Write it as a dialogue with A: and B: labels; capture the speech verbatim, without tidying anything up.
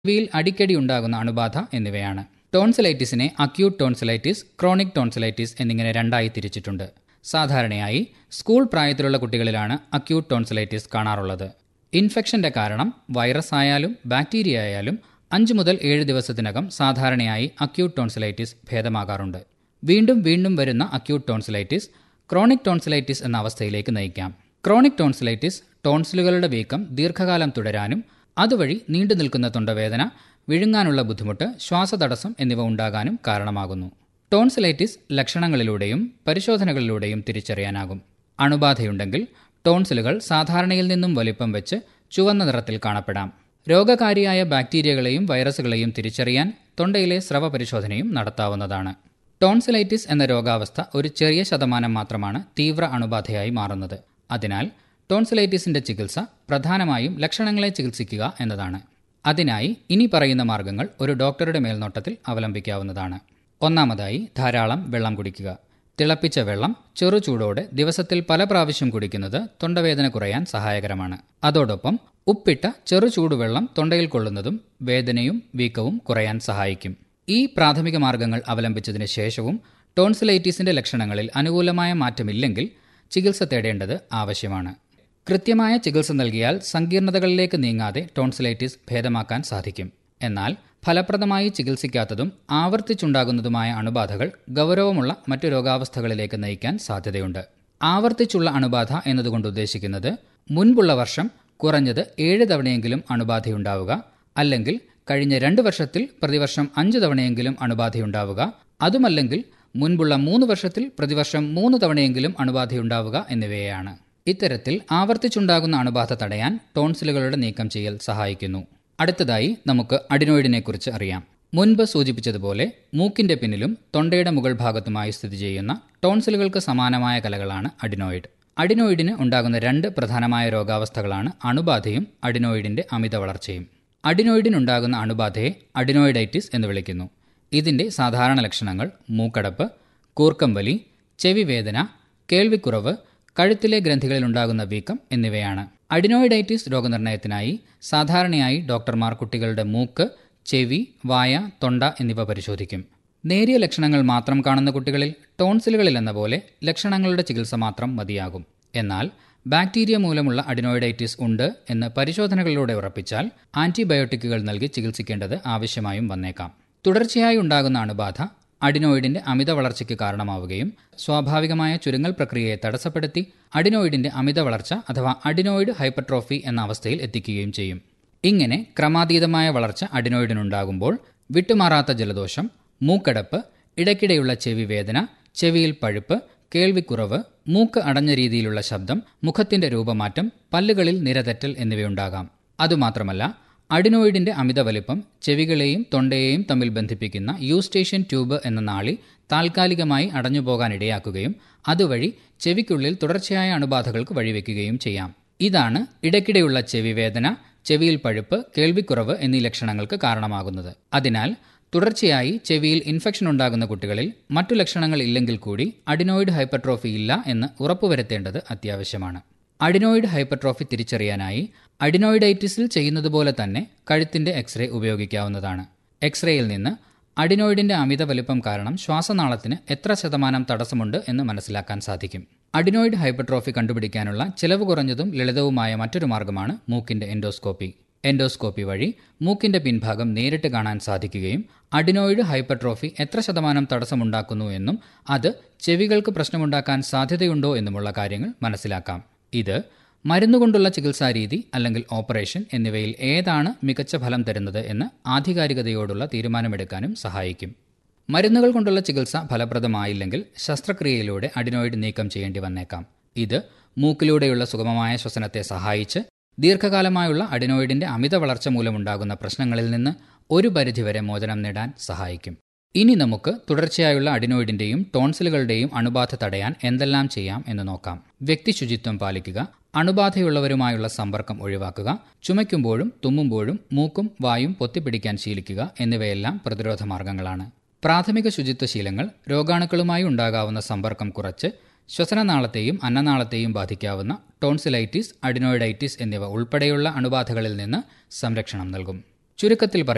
A: ചെവിയിൽ അടിക്കടി ഉണ്ടാകുന്ന അണുബാധ എന്നിവയാണ്. ടോൺസിലൈറ്റിസിനെ അക്യൂട്ട് ടോൺസിലൈറ്റിസ്, ക്രോണിക് ടോൺസിലൈറ്റിസ് എന്നിങ്ങനെ രണ്ടായി തിരിച്ചിട്ടുണ്ട്. സാധാരണയായി സ്കൂൾ പ്രായത്തിലുള്ള കുട്ടികളിലാണ് അക്യൂട്ട് ടോൺസിലൈറ്റിസ് കാണാറുള്ളത്. ഇൻഫെക്ഷന്റെ കാരണം വൈറസ് ആയാലും ബാക്ടീരിയ ആയാലും അഞ്ച് മുതൽ ഏഴ് ദിവസത്തിനകം സാധാരണയായി അക്യൂട്ട് ടോൺസിലൈറ്റിസ് ഭേദമാകാറുണ്ട്. വീണ്ടും വീണ്ടും വരുന്ന അക്യൂട്ട് ടോൺസിലൈറ്റിസ് ക്രോണിക് ടോൺസിലൈറ്റിസ് എന്ന അവസ്ഥയിലേക്ക് നയിക്കാം. ക്രോണിക് ടോൺസിലൈറ്റിസ് ടോൺസിലുകളുടെ വീക്കം ദീർഘകാലം തുടരാനും അതുവഴി നീണ്ടു നിൽക്കുന്ന തൊണ്ടവേദന, വിഴുങ്ങാനുള്ള ബുദ്ധിമുട്ട്, ശ്വാസതടസ്സം എന്നിവ ഉണ്ടാകാനും കാരണമാകുന്നു. ടോൺസിലൈറ്റിസ് ലക്ഷണങ്ങളിലൂടെയും പരിശോധനകളിലൂടെയും തിരിച്ചറിയാനാകും. അണുബാധയുണ്ടെങ്കിൽ ടോൺസിലുകൾ സാധാരണയിൽ നിന്നും വലിപ്പം വെച്ച് ചുവന്ന നിറത്തിൽ കാണപ്പെടാം. രോഗകാരിയായ ബാക്ടീരിയകളെയും വൈറസുകളെയും തിരിച്ചറിയാൻ തൊണ്ടയിലെ സ്രവ പരിശോധനയും നടത്താവുന്നതാണ്. ടോൺസിലൈറ്റിസ് എന്ന രോഗാവസ്ഥ ഒരു ചെറിയ ശതമാനം മാത്രമാണ് തീവ്ര അണുബാധയായി മാറുന്നത്. അതിനാൽ ടോൺസിലൈറ്റിസിന്റെ ചികിത്സ പ്രധാനമായും ലക്ഷണങ്ങളെ ചികിത്സിക്കുക എന്നതാണ്. അതിനായി ഇനി പറയുന്ന മാർഗങ്ങൾ ഒരു ഡോക്ടറുടെ മേൽനോട്ടത്തിൽ അവലംബിക്കാവുന്നതാണ്. ഒന്നാമതായി, ധാരാളം വെള്ളം കുടിക്കുക. തിളപ്പിച്ച വെള്ളം ചെറു ചൂടോടെ ദിവസത്തിൽ പല പ്രാവശ്യം കുടിക്കുന്നത് തൊണ്ടവേദന കുറയാൻ സഹായകരമാണ്. അതോടൊപ്പം ഉപ്പിട്ട ചെറു ചൂടുവെള്ളം തൊണ്ടയിൽ കൊള്ളുന്നതും വേദനയും വീക്കവും കുറയാൻ സഹായിക്കും. ഈ പ്രാഥമിക മാർഗങ്ങൾ അവലംബിച്ചതിന് ശേഷവും ടോൺസിലൈറ്റിസിന്റെ ലക്ഷണങ്ങളിൽ അനുകൂലമായ മാറ്റമില്ലെങ്കിൽ ചികിത്സ തേടേണ്ടത് ആവശ്യമാണ്. കൃത്യമായ ചികിത്സ നൽകിയാൽ സങ്കീർണതകളിലേക്ക് നീങ്ങാതെ ടോൺസിലൈറ്റിസ് ഭേദമാക്കാൻ സാധിക്കും. എന്നാൽ ഫലപ്രദമായി ചികിത്സിക്കാത്തതും ആവർത്തിച്ചുണ്ടാകുന്നതുമായ അണുബാധകൾ ഗൗരവമുള്ള മറ്റു രോഗാവസ്ഥകളിലേക്ക് നയിക്കാൻ സാധ്യതയുണ്ട്. ആവർത്തിച്ചുള്ള അണുബാധ എന്നതുകൊണ്ട് ഉദ്ദേശിക്കുന്നത് മുൻപുള്ള വർഷം കുറഞ്ഞത് ഏഴ് തവണയെങ്കിലും അണുബാധയുണ്ടാവുക, അല്ലെങ്കിൽ കഴിഞ്ഞ രണ്ട് വർഷത്തിൽ പ്രതിവർഷം അഞ്ച് തവണയെങ്കിലും അണുബാധയുണ്ടാവുക, അതുമല്ലെങ്കിൽ മുൻപുള്ള മൂന്ന് വർഷത്തിൽ പ്രതിവർഷം മൂന്ന് തവണയെങ്കിലും അണുബാധയുണ്ടാവുക എന്നിവയാണ്. ഇത്തരത്തിൽ ആവർത്തിച്ചുണ്ടാകുന്ന അണുബാധ തടയാൻ ടോൺസിലുകളുടെ നീക്കം ചെയ്യൽ സഹായിക്കുന്നു. അടുത്തതായി നമുക്ക് അഡിനോയിഡിനെക്കുറിച്ച് അറിയാം. മുൻപ് സൂചിപ്പിച്ചതുപോലെ മൂക്കിന്റെ പിന്നിലും തൊണ്ടയുടെ മുകൾ ഭാഗത്തുമായി സ്ഥിതി ചെയ്യുന്ന ടോൺസിലുകൾക്ക് സമാനമായ കലകളാണ് അഡിനോയിഡ്. അഡിനോയിഡിന് ഉണ്ടാകുന്ന രണ്ട് പ്രധാനമായ രോഗാവസ്ഥകളാണ് അണുബാധയും അഡിനോയിഡിന്റെ അമിത വളർച്ചയും. അഡിനോയിഡിനുണ്ടാകുന്ന അണുബാധയെ അഡിനോയിഡൈറ്റിസ് എന്ന് വിളിക്കുന്നു. ഇതിന്റെ സാധാരണ ലക്ഷണങ്ങൾ മൂക്കടപ്പ്, കൂർക്കം വലി, ചെവിവേദന, കേൾവിക്കുറവ്, കഴുത്തിലെ ഗ്രന്ഥികളിൽ ഉണ്ടാകുന്ന വീക്കം എന്നിവയാണ്. അഡിനോയിഡൈറ്റിസ് രോഗനിർണയത്തിനായി സാധാരണയായി ഡോക്ടർമാർ കുട്ടികളുടെ മൂക്ക്, ചെവി, വായ, തൊണ്ട എന്നിവ പരിശോധിക്കും. നേരിയ ലക്ഷണങ്ങൾ മാത്രം കാണുന്ന കുട്ടികളിൽ ടോൺസിലുകളിൽ എന്ന പോലെ ലക്ഷണങ്ങളുടെ ചികിത്സ മാത്രം മതിയാകും. എന്നാൽ ബാക്ടീരിയ മൂലമുള്ള അഡിനോയിഡൈറ്റിസ് ഉണ്ട് എന്ന് പരിശോധനകളിലൂടെ ഉറപ്പിച്ചാൽ ആന്റിബയോട്ടിക്കുകൾ നൽകി ചികിത്സിക്കേണ്ടത് ആവശ്യമായും വന്നേക്കാം. തുടർച്ചയായി ഉണ്ടാകുന്ന അണുബാധ അഡിനോയിഡിന്റെ അമിത വളർച്ചയ്ക്ക് കാരണമാവുകയും സ്വാഭാവികമായ ചുരുങ്ങൽ പ്രക്രിയയെ തടസ്സപ്പെടുത്തി അഡിനോയിഡിന്റെ അമിത വളർച്ച അഥവാ അഡിനോയിഡ് ഹൈപ്പർട്രോഫി എന്ന അവസ്ഥയിൽ എത്തിക്കുകയും ചെയ്യും. ഇങ്ങനെ ക്രമാതീതമായ വളർച്ച അഡിനോയിഡിനുണ്ടാകുമ്പോൾ വിട്ടുമാറാത്ത ജലദോഷം, മൂക്കടപ്പ്, ഇടയ്ക്കിടെയുള്ള ചെവി വേദന, ചെവിയിൽ പഴുപ്പ്, കേൾവിക്കുറവ്, മൂക്ക് അടഞ്ഞ രീതിയിലുള്ള ശബ്ദം, മുഖത്തിന്റെ രൂപമാറ്റം, പല്ലുകളിൽ നിരതെറ്റൽ എന്നിവയുണ്ടാകാം. അതുമാത്രമല്ല, അഡിനോയിഡിന്റെ അമിത വലിപ്പം ചെവികളെയും തൊണ്ടയെയും തമ്മിൽ ബന്ധിപ്പിക്കുന്ന യൂസ്റ്റേഷ്യൻ ട്യൂബ് എന്ന നാളി താൽക്കാലികമായി അടഞ്ഞുപോകാൻ ഇടയാക്കുകയും അതുവഴി ചെവിക്കുള്ളിൽ തുടർച്ചയായ അണുബാധകൾക്ക് വഴിവെക്കുകയും ചെയ്യാം. ഇതാണ് ഇടയ്ക്കിടെയുള്ള ചെവിവേദന, ചെവിയിൽ പഴുപ്പ്, കേൾവിക്കുറവ് എന്നീ ലക്ഷണങ്ങൾക്ക് കാരണമാകുന്നത്. അതിനാൽ തുടർച്ചയായി ചെവിയിൽ ഇൻഫെക്ഷൻ ഉണ്ടാകുന്ന കുട്ടികളിൽ മറ്റു ലക്ഷണങ്ങൾ ഇല്ലെങ്കിൽ കൂടി അഡിനോയിഡ് ഹൈപ്പർട്രോഫി ഇല്ല എന്ന് ഉറപ്പുവരുത്തേണ്ടത് അത്യാവശ്യമാണ്. അഡിനോയിഡ് ഹൈപ്പർട്രോഫി തിരിച്ചറിയാനായി അഡിനോയിഡൈറ്റിസിൽ ചെയ്യുന്നതുപോലെ തന്നെ കഴുത്തിന്റെ എക്സ്റേ ഉപയോഗിക്കാവുന്നതാണ്. എക്സ്റേയിൽ നിന്ന് അഡിനോയിഡിന്റെ അമിത വലിപ്പം കാരണം ശ്വാസനാളത്തിന് എത്ര ശതമാനം തടസ്സമുണ്ട് എന്ന് മനസ്സിലാക്കാൻ സാധിക്കും. അഡിനോയിഡ് ഹൈപ്പർട്രോഫി കണ്ടുപിടിക്കാനുള്ള ചെലവ് കുറഞ്ഞതും ലളിതവുമായ മറ്റൊരു മാർഗമാണ് മൂക്കിന്റെ എൻഡോസ്കോപ്പി. എൻഡോസ്കോപ്പി വഴി മൂക്കിന്റെ പിൻഭാഗം നേരിട്ട് കാണാൻ സാധിക്കുകയും അഡിനോയിഡ് ഹൈപ്പർട്രോഫി എത്ര ശതമാനം തടസ്സമുണ്ടാക്കുന്നു എന്നും അത് ചെവികൾക്ക് പ്രശ്നമുണ്ടാക്കാൻ സാധ്യതയുണ്ടോ എന്നുമുള്ള കാര്യങ്ങൾ മനസ്സിലാക്കാം. ഇത് മരുന്നുകൊണ്ടുള്ള ചികിത്സാരീതി അല്ലെങ്കിൽ ഓപ്പറേഷൻ എന്നിവയിൽ ഏതാണ് മികച്ച ഫലം തരുന്നത് എന്ന് ആധികാരികതയോടുള്ള തീരുമാനമെടുക്കാനും സഹായിക്കും. മരുന്നുകൾ കൊണ്ടുള്ള ചികിത്സ ഫലപ്രദമായില്ലെങ്കിൽ ശസ്ത്രക്രിയയിലൂടെ അഡിനോയിഡ് നീക്കം ചെയ്യേണ്ടി വന്നേക്കാം. ഇത് മൂക്കിലൂടെയുള്ള സുഗമമായ ശ്വസനത്തെ സഹായിച്ച് ദീർഘകാലമായുള്ള അഡിനോയിഡിന്റെ അമിത വളർച്ച മൂലമുണ്ടാകുന്ന പ്രശ്നങ്ങളിൽ നിന്ന് ഒരു പരിധിവരെ മോചനം നേടാൻ സഹായിക്കും. ഇനി നമുക്ക് തുടർച്ചയായുള്ള അഡിനോയിഡിന്റെയും ടോൺസിലുകളുടെയും അണുബാധ തടയാൻ എന്തെല്ലാം ചെയ്യാം എന്ന് നോക്കാം. വ്യക്തി ശുചിത്വം പാലിക്കുക, അണുബാധയുള്ളവരുമായുള്ള സമ്പർക്കം ഒഴിവാക്കുക, ചുമയ്ക്കുമ്പോഴും തുമ്മുമ്പോഴും മൂക്കും വായും പൊത്തിപ്പിടിക്കാൻ ശീലിക്കുക എന്നിവയെല്ലാം പ്രതിരോധ മാർഗങ്ങളാണ്. പ്രാഥമിക ശുചിത്വ ശീലങ്ങൾ രോഗാണുക്കളുമായി ഉണ്ടാകാവുന്ന സമ്പർക്കം കുറച്ച് ശ്വസനനാളത്തെയും അന്നനാളത്തെയും ബാധിക്കാവുന്ന ടോൺസിലൈറ്റിസ്, അഡിനോയിഡൈറ്റിസ് എന്നിവ ഉൾപ്പെടെയുള്ള അണുബാധകളിൽ നിന്ന് സംരക്ഷണം നൽകും. ചുരുക്കത്തിൽ